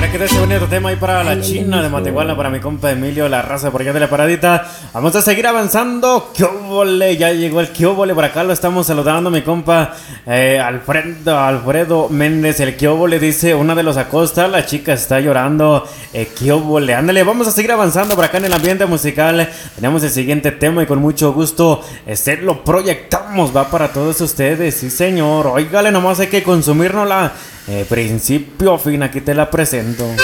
que te ese bonito tema ahí para la China de Matehuala, para mi compa Emilio, la raza por allá de la paradita. Vamos a seguir avanzando. ¡Qué óvole! Ya llegó el qué óvole por acá, lo estamos saludando, mi compa Alfredo Méndez. El qué óvole dice: una de los Acosta, la chica está llorando. ¡Qué óvole! Ándale, vamos a seguir avanzando por acá en el ambiente musical. Tenemos el siguiente tema y con mucho gusto lo proyectamos, va para todos ustedes. Sí, señor. Óigale, nomás hay que consumirnosla. Principio a fin, aquí te la presento.